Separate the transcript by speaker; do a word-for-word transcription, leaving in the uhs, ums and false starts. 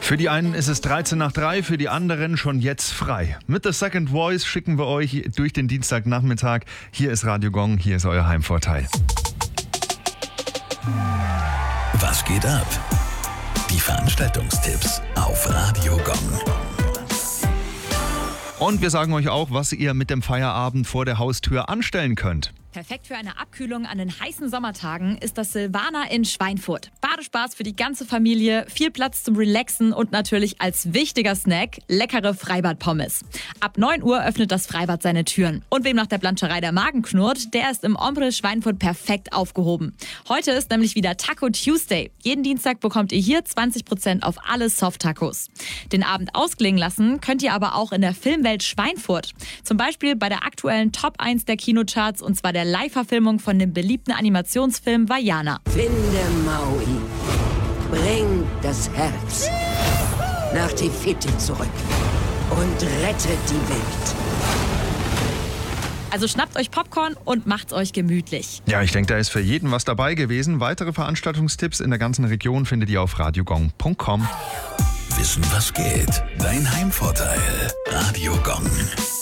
Speaker 1: Für die einen ist es dreizehn nach drei, für die anderen schon jetzt frei. Mit The Second Voice schicken wir euch durch den Dienstagnachmittag. Hier ist Radio Gong, hier ist euer Heimvorteil.
Speaker 2: Was geht ab? Die Veranstaltungstipps auf Radio Gong.
Speaker 1: Und wir sagen euch auch, was ihr mit dem Feierabend vor der Haustür anstellen könnt.
Speaker 3: Perfekt für eine Abkühlung an den heißen Sommertagen ist das Silvana in Schweinfurt. Badespaß für die ganze Familie, viel Platz zum Relaxen und natürlich als wichtiger Snack leckere Freibad-Pommes. Ab neun Uhr öffnet das Freibad seine Türen. Und wem nach der Blanscherei der Magen knurrt, der ist im Ombre Schweinfurt perfekt aufgehoben. Heute ist nämlich wieder Taco Tuesday. Jeden Dienstag bekommt ihr hier zwanzig Prozent auf alle Soft-Tacos. Den Abend ausklingen lassen könnt ihr aber auch in der Filmwelt Schweinfurt. Zum Beispiel bei der aktuellen Top eins der Kinocharts, und zwar der Live-Verfilmung von dem beliebten Animationsfilm Vaiana.
Speaker 4: Finde Maui. Bring das Herz nach Te-Fiti zurück und rette die Welt.
Speaker 3: Also schnappt euch Popcorn und macht's euch gemütlich.
Speaker 1: Ja, ich denke, da ist für jeden was dabei gewesen. Weitere Veranstaltungstipps in der ganzen Region findet ihr auf radiogong punkt com.
Speaker 2: Wissen, was geht? Dein Heimvorteil. Radio Gong.